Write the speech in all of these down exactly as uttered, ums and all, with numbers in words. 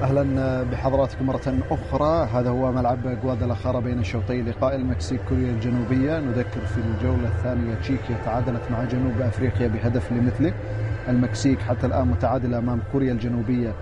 أهلا بحضراتكم مرة أخرى. هذا هو ملعب غوادالاخارا بين شوطي لقاء المكسيك كوريا الجنوبية. نذكر في الجولة الثانية تشيكيا تعادلت مع جنوب أفريقيا بهدف لمثله. المكسيك حتى الآن متعادلة أمام كوريا الجنوبية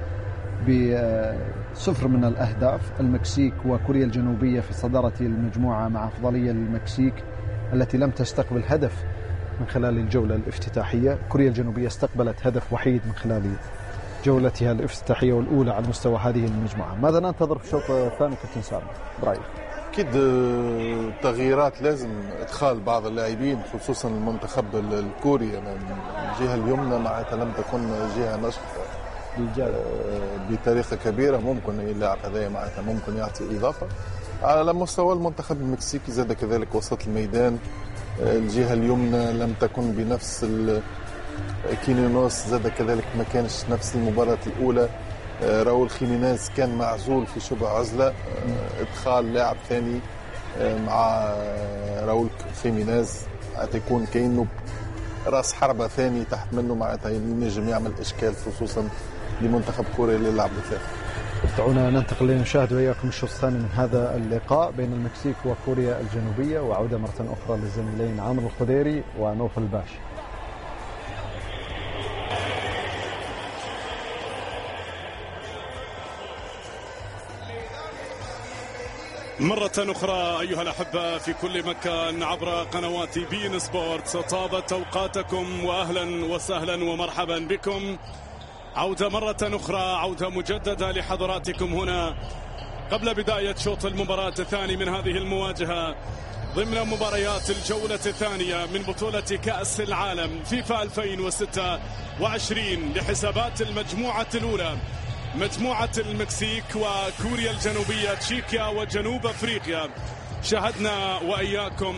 بصفر من الأهداف. المكسيك وكوريا الجنوبية في صدارة المجموعة مع أفضلية المكسيك التي لم تستقبل هدف من خلال الجولة الافتتاحية. كوريا الجنوبية استقبلت هدف وحيد من خلال جولتها الافتتاحية والأولى على مستوى هذه المجموعة. ماذا ننتظر في الشوط الثاني كابتن سامي برأيك؟ أكيد تغييرات، لازم إدخال بعض اللاعبين خصوصا المنتخب الكوري. من الجهة اليمنى معناتها لم تكن جهة نشطة بطريقة كبيرة. ممكن اللاعب هذا معناتها ممكن يعطي إضافة على مستوى المنتخب المكسيكي. زاد كذلك وسط الميدان الجهة اليمنى لم تكن بنفس كينينوس، زاد كذلك ما كانش نفس المباراة الأولى. راؤول خيمينيز كان معزول في شبه عزلة. ادخال لاعب ثاني مع راؤول خيمينيز يكون كأنه راس حربة ثاني تحت منه، معناتها ينجم يعمل إشكال خصوصا لمنتخب كوريا اللي لعب بثلاثة. دعونا ننتقل لنشاهد وياكم الشوط الثاني من هذا اللقاء بين المكسيك وكوريا الجنوبية، وعودة مرة أخرى للزميلين عامر الخديري ونوفل الباشا. مرة أخرى أيها الأحبة في كل مكان عبر قنوات بين سبورتس، طابت أوقاتكم وأهلا وسهلا ومرحبا بكم. عودة مرة أخرى، عودة مجددة لحضراتكم هنا قبل بداية شوط المباراة الثاني من هذه المواجهة ضمن مباريات الجولة الثانية من بطولة كأس العالم فيفا ألفين وستة وعشرين لحسابات المجموعة الأولى، مجموعة المكسيك وكوريا الجنوبية تشيكيا وجنوب أفريقيا. شاهدنا وإياكم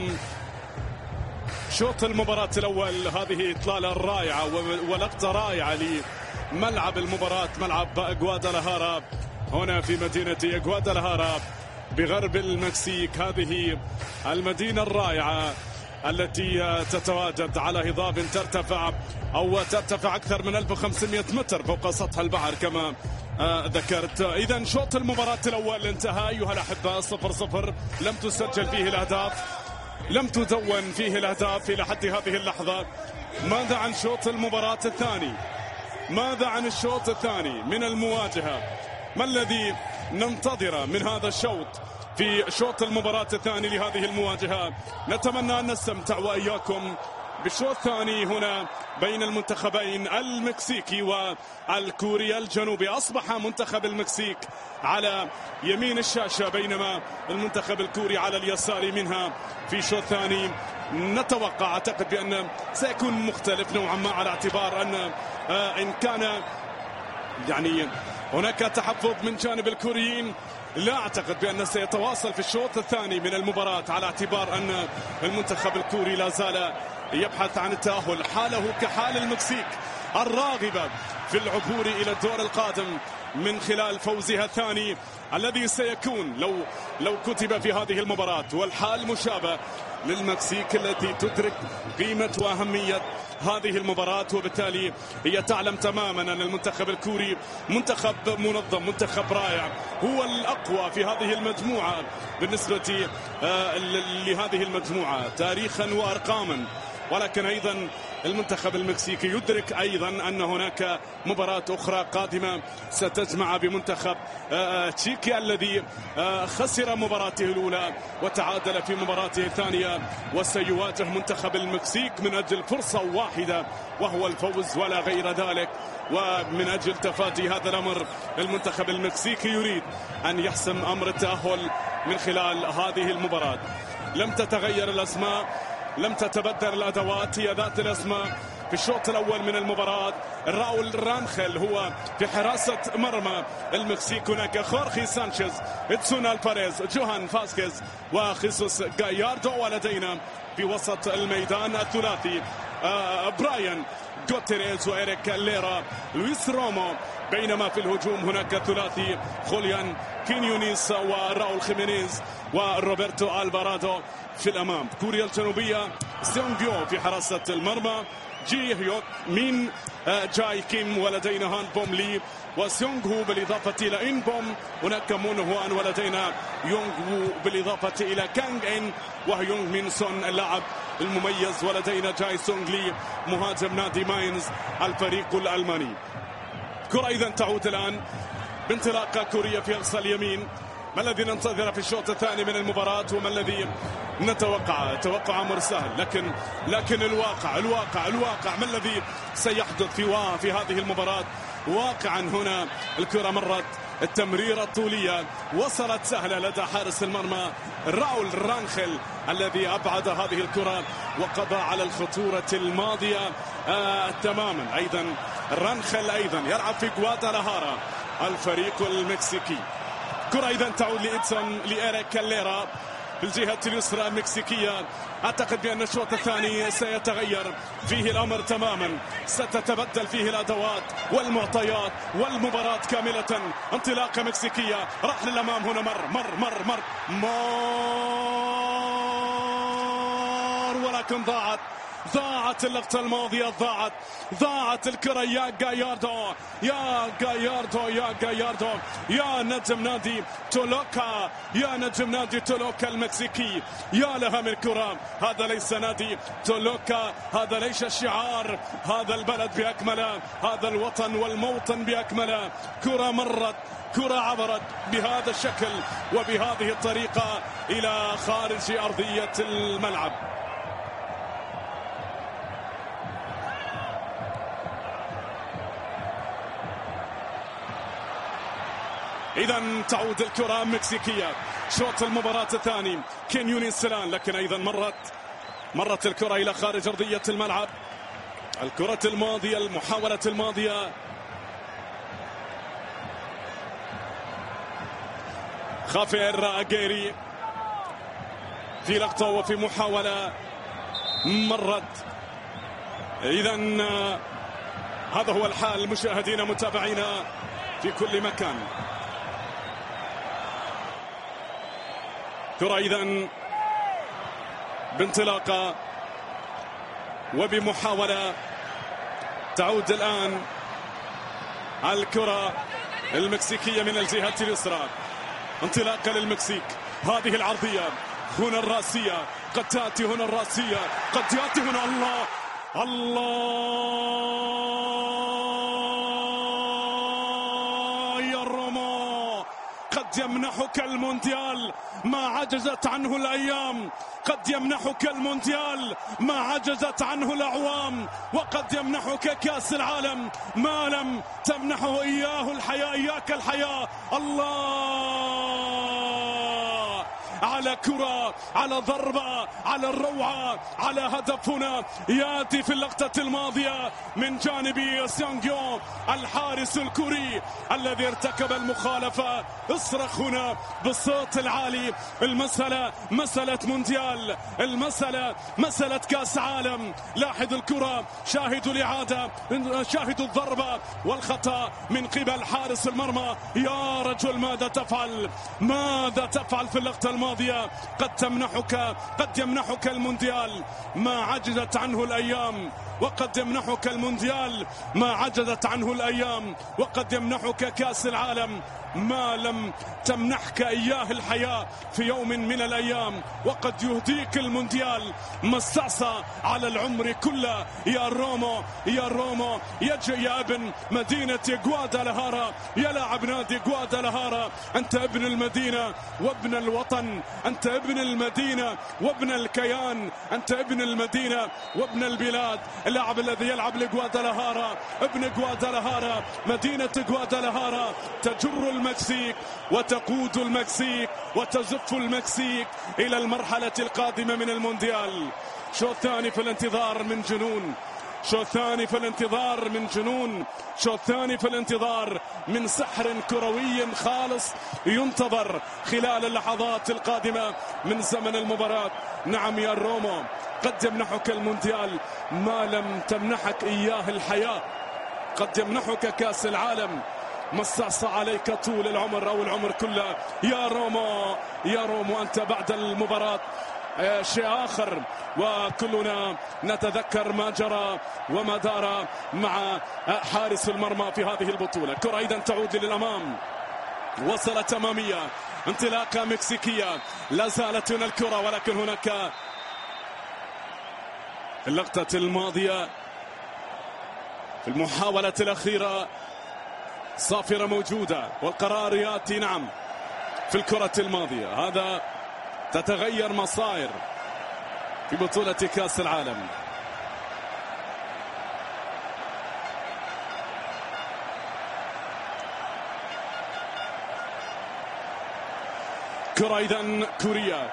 شوط المباراة الأول، هذه إطلالة رائعة ولقطة رائعة لملعب المباراة، ملعب غوادالاخارا هنا في مدينة غوادالاخارا بغرب المكسيك. هذه المدينة الرائعة التي تتواجد على هضاب ترتفع أو ترتفع أكثر من ألف وخمسمائة متر فوق سطح البحر كما آه ذكرت. إذن شوط المباراة الأول انتهى أيها الأحبة صفر صفر، لم تسجل فيه الأهداف، لم تدون فيه الأهداف إلى حد هذه اللحظة. ماذا عن شوط المباراة الثاني؟ ماذا عن الشوط الثاني من المواجهة؟ ما الذي ننتظر من هذا الشوط في شوط المباراة الثاني لهذه المواجهة؟ نتمنى أن نستمتع وإياكم بالشوط الثاني هنا بين المنتخبين المكسيكي والكوريا الجنوبي. أصبح منتخب المكسيك على يمين الشاشة بينما المنتخب الكوري على اليسار منها في الشوط الثاني. نتوقع أعتقد بأن سيكون مختلف نوعا ما على اعتبار أن إن كان يعني هناك تحفظ من جانب الكوريين، لا أعتقد بأنه سيتواصل في الشوط الثاني من المباراة على اعتبار أن المنتخب الكوري لا زال يبحث عن التأهل، حاله كحال المكسيك الراغبة في العبور إلى الدور القادم من خلال فوزها الثاني الذي سيكون لو لو كتب في هذه المباراة. والحال مشابه للمكسيك التي تدرك قيمة وأهمية هذه المباراة، وبالتالي هي تعلم تماما أن المنتخب الكوري منتخب منظم، منتخب رائع، هو الأقوى في هذه المجموعة بالنسبة لهذه المجموعة تاريخا وأرقاما. ولكن أيضا المنتخب المكسيكي يدرك أيضا أن هناك مباراة أخرى قادمة ستجمع بمنتخب تشيكيا الذي خسر مباراته الأولى وتعادل في مباراته الثانية، وسيواجه منتخب المكسيك من أجل فرصة واحدة وهو الفوز ولا غير ذلك. ومن أجل تفادي هذا الأمر المنتخب المكسيكي يريد أن يحسم أمر التأهل من خلال هذه المباراة. لم تتغير الأسماء، لم تتبدل الأدوات، هي ذات الأسماء. في الشوط الأول من المباراة راؤول رانخيل هو في حراسة مرمى المكسيك، هناك خورخي سانشيز، إدسون ألفاريز، جوهان فاسكيز وخيسوس غاياردو، ولدينا في وسط الميدان الثلاثي آه برايان غوتيريز وإيريك ليرا، لويس رومو. بينما في الهجوم هناك ثلاثي خوليان كينيونيس وراؤول خيمينيز وروبرتو ألفارادو في الأمام. كوريا الجنوبية سيونغيو في حراسة المرمى، جي هيوك مين جاي كيم، ولدينا هان بوم لي وسيونغ هو بالإضافة إلى إن بوم. هناك مون هوان ولدينا يونغ وو بالإضافة إلى كانغ إن وهيونغ مين سون اللاعب المميز. ولدينا جاي سونغ لي مهاجم نادي ماينز الفريق الألماني. كرة إذا تعود الآن بانطلاقة كورية في أقصى اليمين. ما الذي ننتظر في الشوط الثاني من المباراة وما الذي نتوقع؟ توقع أمر سهل، لكن لكن الواقع الواقع الواقع ما الذي سيحدث في في هذه المباراة؟ واقعا هنا الكرة مرت، التمريرة الطولية وصلت سهلة لدى حارس المرمى راول رانخل الذي أبعد هذه الكرة وقضى على الخطورة الماضية آه تماما. أيضا رانخل أيضا يلعب في غوادالاهارا الفريق المكسيكي. كرة إذا تعود لإدسون لإيريك كاليرا في الجهة اليسرى المكسيكية. أعتقد بأن الشوط الثاني سيتغير فيه الأمر تماما، ستتبدل فيه الأدوات والمعطيات والمباراة كاملة. انطلاقة مكسيكية، راح للأمام هنا، مر مر مر مر مار ولكن ضاعت ضاعت اللقطة الماضية، ضاعت ضاعت الكرة. يا جاياردو يا جاياردو يا جاياردو يا نجم نادي تولوكا يا نجم نادي تولوكا المكسيكي. يا لها من كرة، هذا ليس نادي تولوكا، هذا ليس الشعار، هذا البلد بأكمله، هذا الوطن والموطن بأكمله. كرة مرت، كرة عبرت بهذا الشكل وبهذه الطريقة إلى خارج أرضية الملعب. إذا تعود الكرة مكسيكية. شوط المباراة الثاني كين يونس سلان، لكن أيضا مرت مرت الكرة إلى خارج أرضية الملعب. الكرة الماضية، المحاولة الماضية خافير أجيري في لقطة وفي محاولة مرت. إذا هذا هو الحال مشاهدينا متابعينا في كل مكان. كرة إذن بانطلاقة وبمحاولة تعود الآن الكرة المكسيكية من الجهة اليسرى. انطلاقة للمكسيك، هذه العرضية هنا الراسية، قد تأتي هنا الراسية، قد تأتي هنا. الله الله يا رومو، قد يمنحك المونديال ما عجزت عنه الأيام، قد يمنحك المونديال ما عجزت عنه الأعوام، وقد يمنحك كأس العالم ما لم تمنحه إياه الحياة. إياك الحياة. الله على كرة، على ضربة، على الروعة، على هدف هنا يأتي في اللقطة الماضية من جانب سيونغيو الحارس الكوري الذي ارتكب المخالفة. اصرخ هنا بالصوت العالي، المسألة مسألة مونديال، المسألة مسألة كأس عالم. لاحظ الكرة، شاهدوا الإعادة، شاهدوا الضربة والخطأ من قبل حارس المرمى. يا رجل ماذا تفعل؟ ماذا تفعل في اللقطة الماضية؟ قد تمنحك قد يمنحك المونديال ما عجزت عنه الأيام، وقد يمنحك المونديال ما عجزت عنه الأيام، وقد يمنحك كأس العالم ما لم تمنحك إياه الحياة في يوم من الأيام، وقد يهديك المونديال ما استعصى على العمر كله. يا رومو يا رومو، يجي يا ابن مدينة غوادالاهارا، يا لاعب نادي غوادالاهارا، أنت ابن المدينة وابن الوطن، أنت ابن المدينة وابن الكيان، أنت ابن المدينة وابن البلاد. اللاعب الذي يلعب لغوادالاهارا، ابن غوادالاهارا، مدينة غوادالاهارا تجر المكسيك وتقود المكسيك وتزف المكسيك إلى المرحلة القادمة من المونديال. شوط ثاني في الانتظار من جنون، شوط ثاني في الانتظار من جنون، شوط ثاني في الانتظار من سحر كروي خالص ينتظر خلال اللحظات القادمة من زمن المباراة. نعم يا رومو، قد يمنحك المونديال ما لم تمنحك إياه الحياة، قد يمنحك كأس العالم ما استعصى عليك طول العمر أو العمر كله. يا رومو يا رومو، أنت بعد المباراة شيء آخر، وكلنا نتذكر ما جرى وما دار مع حارس المرمى في هذه البطولة. كرة أيضا تعود للأمام، وصلت أمامية، انطلاقة مكسيكية، لا زالت هنا الكرة، ولكن هناك اللقطة الماضية في المحاولة الأخيرة صافرة موجودة، والقرار يأتي نعم في الكرة الماضية. هذا تتغير مصائر في بطولة كأس العالم. كرة أيضا كوريا،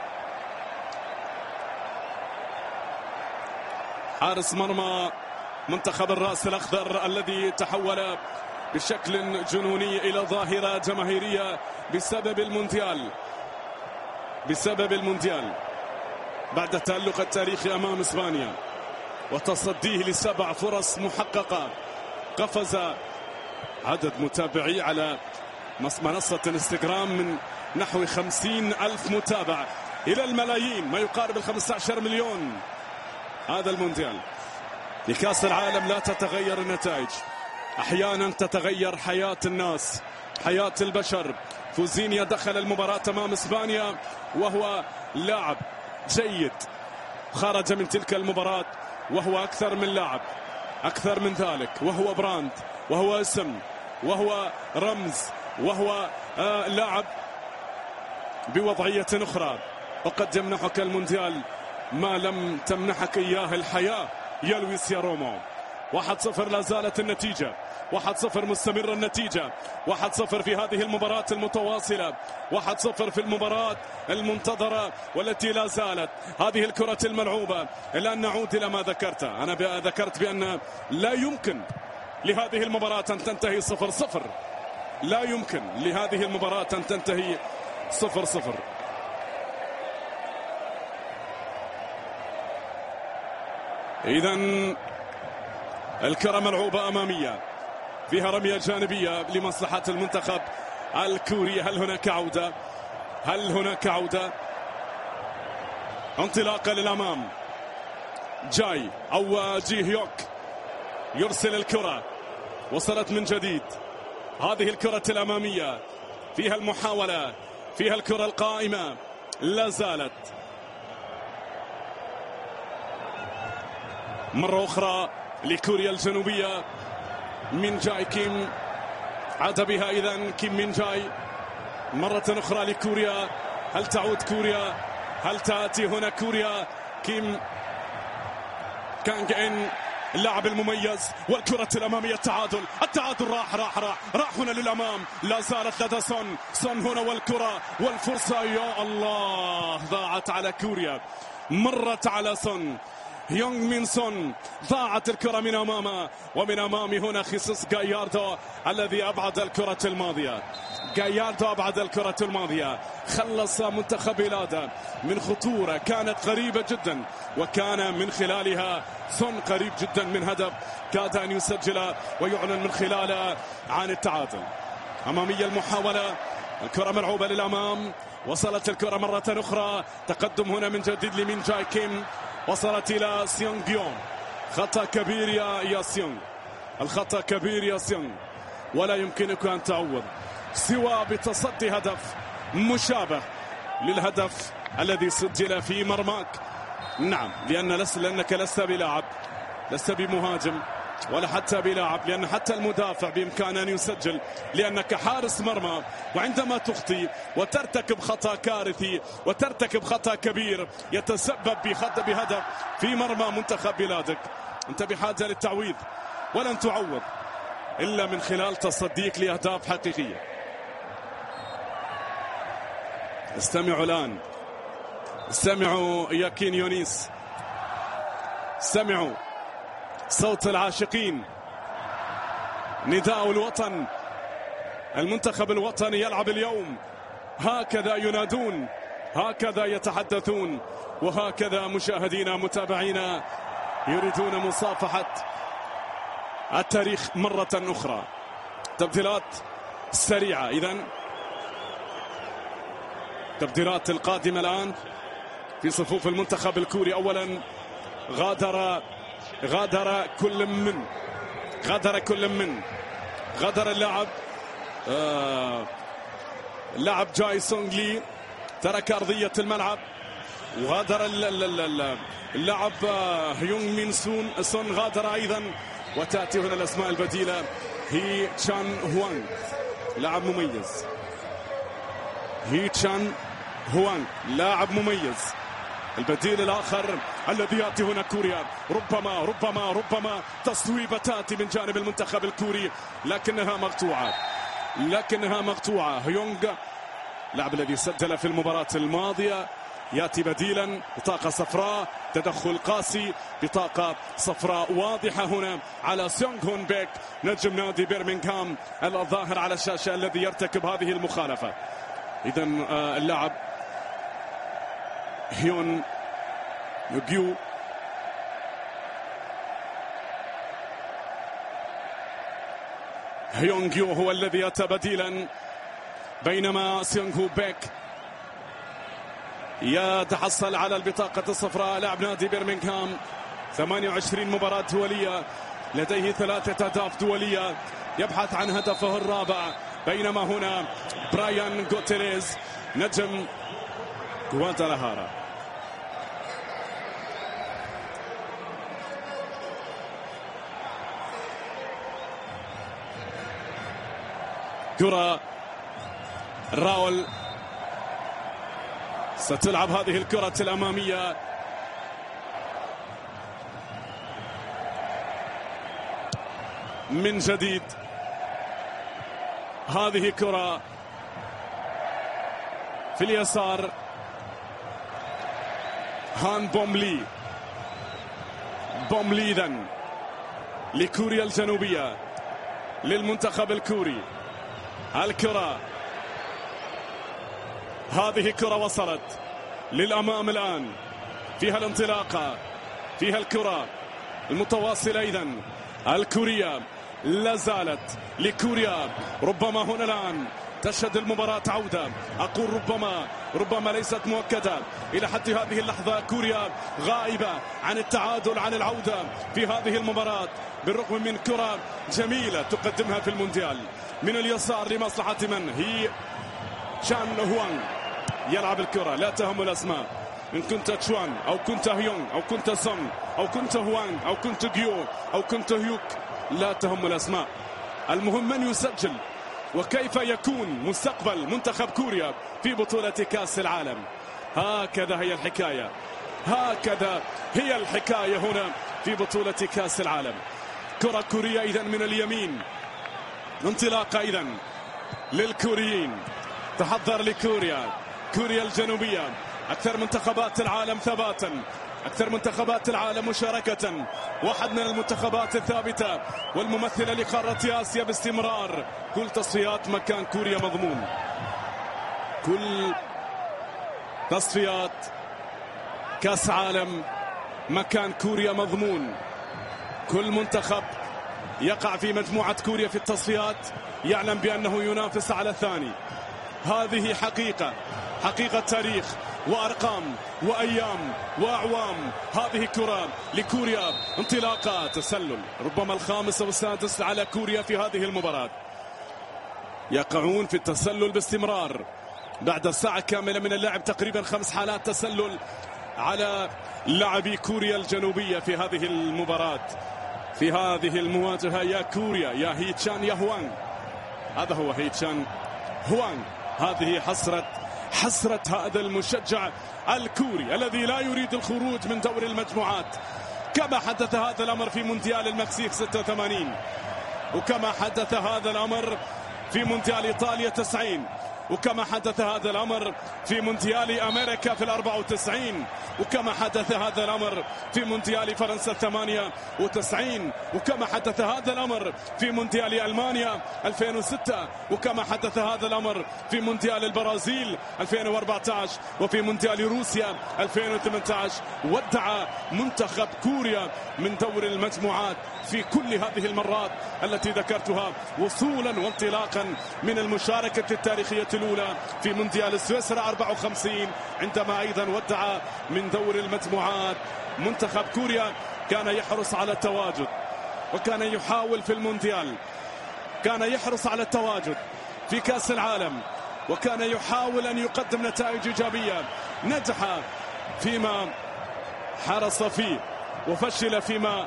حارس مرمى منتخب الرأس الأخضر الذي تحول بشكل جنوني إلى ظاهرة جماهيرية بسبب المونديال بسبب المونديال بعد التألق التاريخي أمام إسبانيا وتصديه لسبع فرص محققة. قفز عدد متابعي على منصة انستغرام من نحو خمسين ألف متابع إلى الملايين، ما يقارب الخمسة عشر مليون. هذا المونديال. في كأس العالم لا تتغير النتائج، أحيانا تتغير حياة الناس، حياة البشر. فوزينيا دخل المباراة أمام إسبانيا وهو لاعب جيد، خرج من تلك المباراة وهو أكثر من لاعب، أكثر من ذلك، وهو براند، وهو اسم، وهو رمز، وهو آه لاعب بوضعية أخرى. وقد يمنحك المونديال ما لم تمنحك إياه الحياة يا لويس يا رومو. واحد صفر لا زالت النتيجة، واحد صفر مستمر النتيجة، واحد صفر في هذه المباراة المتواصلة، واحد صفر في المباراة المنتظرة والتي لا زالت. هذه الكرة الملعوبة. الآن نعود إلى ما ذكرت، أنا ذكرت بأن لا يمكن لهذه المباراة أن تنتهي صفر صفر، لا يمكن لهذه المباراة أن تنتهي صفر صفر. إذن الكرة ملعوبة أمامية، فيها رمية جانبية لمصلحة المنتخب الكوري. هل هناك عودة؟ هل هناك عودة؟ انطلاقة للأمام، جاي أو جي هيوك يرسل الكرة، وصلت من جديد. هذه الكرة الأمامية فيها المحاولة، فيها الكرة القائمة، لا زالت. مرة أخرى لكوريا الجنوبية، من جاي كيم عاد بها إذن كيم من جاي مرة أخرى لكوريا. هل تعود كوريا؟ هل تأتي هنا كوريا؟ كيم كانج إن اللاعب المميز، والكرة الأمامية، التعادل التعادل راح راح راح راح هنا للأمام، لا زالت لدى سون سون هنا، والكرة والفرصة يا الله ضاعت على كوريا، مرت على سون. يونغ مين سون، ضاعت الكرة من أمامه، ومن أمامي هنا خيسوس غاياردو الذي أبعد الكرة الماضية. غاياردو أبعد الكرة الماضية، خلص منتخب بلاده من خطورة كانت قريبة جدا، وكان من خلالها سون قريب جدا من هدف كاد أن يسجل ويعلن من خلاله عن التعادل. أمامية المحاولة، الكرة ملعوبة للأمام، وصلت الكرة مرة أخرى، تقدم هنا من جديد لمين جاي كيم، وصلت إلى سيونغ بيون. خطأ كبير يا يا سيونغ، الخطأ كبير يا سيونغ، ولا يمكنك أن تعوض سوى بتصدي هدف مشابه للهدف الذي سجل في مرماك. نعم، لأن لس لأنك لست بلاعب، لست بمهاجم، ولا حتى بلاعب، لأن حتى المدافع بإمكان أن يسجل، لأنك حارس مرمى. وعندما تخطي وترتكب خطأ كارثي وترتكب خطأ كبير يتسبب بخطأ بهدف في مرمى منتخب بلادك، أنت بحاجة للتعويض، ولن تعوض إلا من خلال تصديق لأهداف حقيقية. استمعوا الآن، استمعوا يا كين يونيس، استمعوا صوت العاشقين، نداء الوطن. المنتخب الوطني يلعب اليوم، هكذا ينادون، هكذا يتحدثون، وهكذا مشاهدينا متابعينا يريدون مصافحة التاريخ مرة أخرى. تبديلات سريعة، إذن تبديلات القادمة الآن في صفوف المنتخب الكوري. أولا غادر غادر كل من غادر كل من غادر اللاعب آه اللاعب جاي سونغ لي، ترك أرضية الملعب، وغادر اللاعب هيونغ مين سون سون غادر أيضا. وتأتي هنا الأسماء البديلة، هي تشان هوانغ لاعب مميز، هي تشان هوانغ لاعب مميز. البديل الآخر الذي يأتي هنا كوريا، ربما ربما ربما تصويبة تأتي من جانب المنتخب الكوري، لكنها مقطوعة لكنها مقطوعة. هيونغ اللاعب الذي سجل في المباراة الماضية يأتي بديلا، بطاقة صفراء، تدخل قاسي، بطاقة صفراء واضحة هنا على سيونغ هون بيك نجم نادي بيرمنغهام الظاهر على الشاشة الذي يرتكب هذه المخالفة. إذا اللاعب هيون يوغيو هيونغيو هو الذي أتى بديلا، بينما سيونغ هو بيك يتحصل على البطاقة الصفراء. لاعب نادي بيرمنغهام، ثمانية وعشرين مباراة دولية، لديه ثلاثة أهداف دولية، يبحث عن هدفه الرابع. بينما هنا برايان غوتيريز نجم غوادالاهارا. كرة راول، ستلعب هذه الكرة الأمامية من جديد. هذه كرة في اليسار، هان بوملي بوملي إذا لكوريا الجنوبية، للمنتخب الكوري. الكرة هذه كرة وصلت للأمام الآن، فيها الانطلاقة، فيها الكرة المتواصلة. إذا الكورية لا زالت لكوريا، ربما هنا الآن تشهد المباراة عودة. أقول ربما ربما ليست مؤكدة إلى حد هذه اللحظة. كوريا غائبة عن التعادل، عن العودة في هذه المباراة، بالرغم من كرة جميلة تقدمها في المونديال من اليسار لمصلحة من؟ هي تشان هوانغ يلعب الكرة، لا تهم الأسماء، إن كنت تشوان أو كنت هيونغ أو كنت سون أو كنت هوانغ أو كنت جيو أو كنت هيوك، لا تهم الأسماء، المهم من يسجل وكيف يكون مستقبل منتخب كوريا في بطولة كأس العالم. هكذا هي الحكاية، هكذا هي الحكاية هنا في بطولة كأس العالم. كرة كوريا إذن من اليمين، انطلاقة إذن للكوريين، تحضر لكوريا، كوريا الجنوبية أكثر منتخبات العالم ثباتا، أكثر منتخبات العالم مشاركة، واحد من المنتخبات الثابتة والممثلة لقارة آسيا باستمرار. كل تصفيات مكان كوريا مضمون، كل تصفيات كأس عالم مكان كوريا مضمون. كل منتخب يقع في مجموعة كوريا في التصفيات يعلم بأنه ينافس على الثاني. هذه حقيقة، حقيقة تاريخ وأرقام وأيام وأعوام. هذه كرة لكوريا، انطلاقة، تسلل، ربما الخامس والسادس على كوريا في هذه المباراة. يقعون في التسلل باستمرار بعد ساعة كاملة من اللعب، تقريبا خمس حالات تسلل على لاعبي كوريا الجنوبية في هذه المباراة، في هذه المواجهة. يا كوريا، يا هيتشان يا هوانغ، هذا هو هيتشان هوانغ. هذه حسرة حسرة هذا المشجع الكوري الذي لا يريد الخروج من دور المجموعات، كما حدث هذا الأمر في مونديال المكسيك ستة وثمانين، وكما حدث هذا الأمر في مونديال إيطاليا تسعين، وكما حدث هذا الأمر في مونديال أمريكا في الأربعة وتسعين، وكما حدث هذا الأمر في مونديال فرنسا ثمانية وتسعين، وكما حدث هذا الأمر في مونديال ألمانيا ألفين وستة، وكما حدث هذا الأمر في مونديال البرازيل ألفين وأربعة عشر، وفي مونديال روسيا ألفين وثمانية عشر. ودع منتخب كوريا من دور المجموعات في كل هذه المرات التي ذكرتها، وصولا وانطلاقا من المشاركة التاريخية الأولى في مونديال سويسرا أربعة وخمسين، عندما أيضا ودع من دور المجموعات منتخب كوريا. كان يحرص على التواجد وكان يحاول في المونديال، كان يحرص على التواجد في كأس العالم، وكان يحاول أن يقدم نتائج إيجابية. نجح فيما حرص فيه وفشل فيما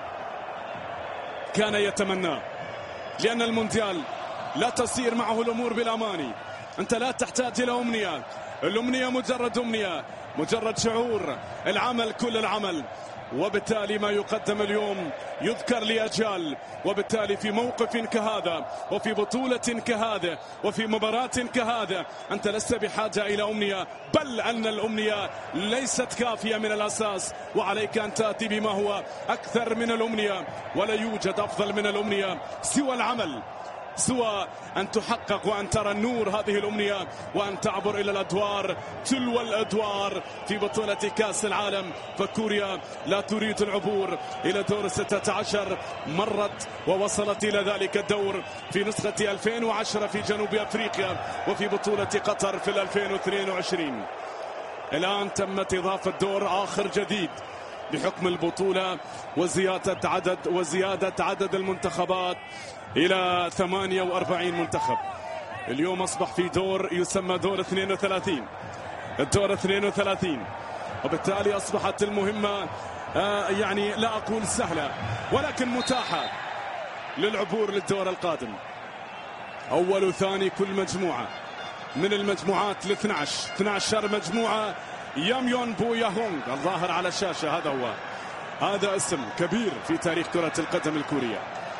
كان يتمناه، لأن المونديال لا تسير معه الأمور بالأماني. أنت لا تحتاج إلى أمنية، الأمنية مجرد أمنية، مجرد شعور، العمل كل العمل. وبالتالي ما يقدم اليوم يذكر لأجيال، وبالتالي في موقف كهذا وفي بطولة كهذا وفي مباراة كهذا أنت لست بحاجة إلى أمنية، بل أن الأمنية ليست كافية من الأساس، وعليك أن تأتي بما هو أكثر من الأمنية. ولا يوجد أفضل من الأمنية سوى العمل، سوى أن تحقق وأن ترى النور هذه الأمنية، وأن تعبر إلى الأدوار تلو الأدوار في بطولة كأس العالم. فكوريا لا تريد العبور إلى دور ستة عشر، مرت ووصلت إلى ذلك الدور في نسخة ألفين وعشرة في جنوب أفريقيا، وفي بطولة قطر في ألفين واثنين وعشرين. الآن تمت إضافة دور آخر جديد بحكم البطولة وزيادة عدد وزيادة عدد المنتخبات إلى ثمانية وأربعين منتخب. اليوم أصبح في دور يسمى دور اثنين وثلاثين، الدور اثنين وثلاثين، وبالتالي أصبحت المهمة آه يعني لا أقول سهلة ولكن متاحة للعبور للدور القادم. أول وثاني كل مجموعة من المجموعات الاثنى عشر اثنى عشر مجموعة. ياميون بو ياهونغ الظاهر على الشاشة، هذا هو، هذا اسم كبير في تاريخ كرة القدم الكورية،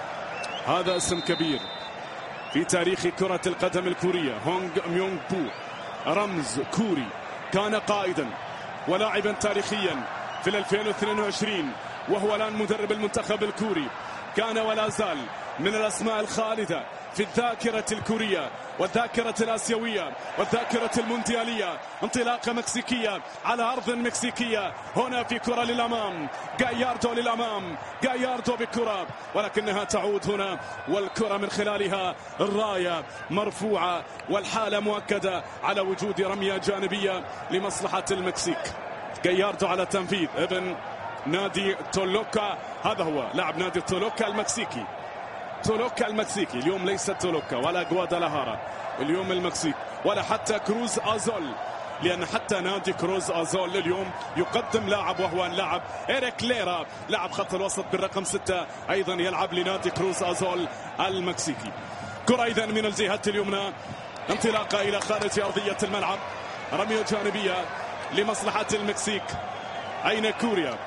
هذا اسم كبير في تاريخ كرة القدم الكورية. هونغ ميونغ بو رمز كوري، كان قائدا ولاعبا تاريخيا في ألفين واثنين وعشرين، وهو الآن مدرب المنتخب الكوري. كان ولا زال من الأسماء الخالدة في الذاكرة الكورية والذاكرة الآسيوية والذاكرة المونديالية. انطلاقة مكسيكية على أرض مكسيكية، هنا في كرة للأمام، جاياردو للأمام، جاياردو بالكرة، ولكنها تعود هنا، والكرة من خلالها الراية مرفوعة والحالة مؤكدة على وجود رمية جانبية لمصلحة المكسيك. جاياردو على تنفيذ ابن نادي تولوكا، هذا هو لاعب نادي تولوكا المكسيكي. تولوكا المكسيكي اليوم ليس تولوكا ولا جوادالاهارا، اليوم المكسيك، ولا حتى كروز أزول، لأن حتى نادي كروز أزول اليوم يقدم لاعب، وهو اللاعب إيريك ليرا، لاعب خط الوسط بالرقم ستة، أيضا يلعب لنادي كروز أزول المكسيكي. كرة أيضا من الجهة اليمنى، انطلاقة إلى خارج أرضية الملعب، رمية جانبية لمصلحة المكسيك. أين كوريا؟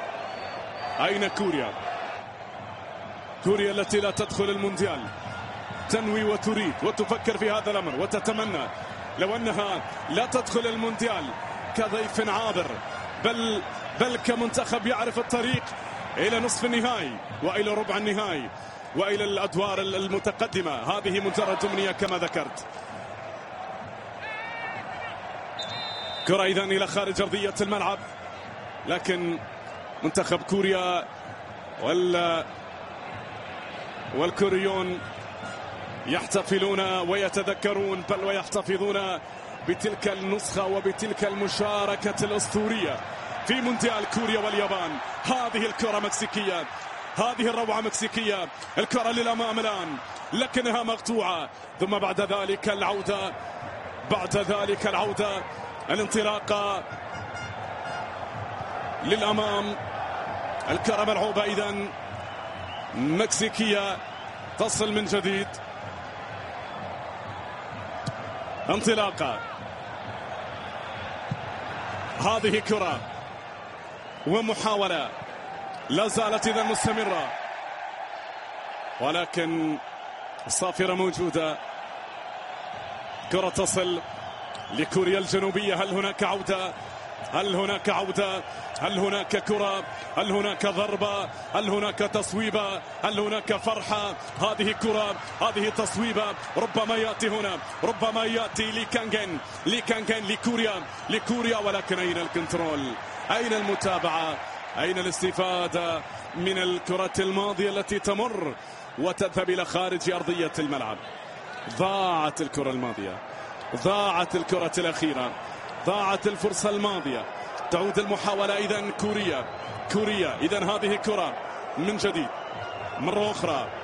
أين كوريا؟ كوريا التي لا تدخل المونديال تنوي وتريد وتفكر في هذا الأمر وتتمنى لو أنها لا تدخل المونديال كضيف عابر، بل بل كمنتخب يعرف الطريق إلى نصف النهائي وإلى ربع النهائي وإلى الأدوار المتقدمة. هذه مجرد أمنية كما ذكرت. كرة إذن إلى خارج أرضية الملعب، لكن منتخب كوريا وال والكوريون يحتفلون ويتذكرون بل ويحتفظون بتلك النسخة وبتلك المشاركة الأسطورية في مونديال كوريا واليابان. هذه الكرة مكسيكية، هذه الروعة مكسيكية، الكرة للأمام الآن لكنها مقطوعة، ثم بعد ذلك العودة، بعد ذلك العودة الانطلاقة للأمام. الكرة ملعوبة إذن مكسيكية، تصل من جديد، انطلاقة، هذه كرة ومحاولة لا زالت إذن مستمرة، ولكن الصافرة موجودة. كرة تصل لكوريا الجنوبية. هل هناك عودة؟ هل هناك عودة؟ هل هناك كرة؟ هل هناك ضربة؟ هل هناك تصويبة؟ هل هناك فرحة؟ هذه كرة، هذه تصويبة، ربما يأتي هنا، ربما يأتي لكانجن، لكانجن لكوريا، لكوريا، ولكن أين الكنترول؟ أين المتابعة؟ أين الاستفادة من الكرة الماضية التي تمر وتذهب إلى خارج أرضية الملعب؟ ضاعت الكرة الماضية، ضاعت الكرة الأخيرة، ضاعت الفرصة الماضية. تعود المحاولة إذن كوريا كوريا إذن هذه كرة من جديد مرة أخرى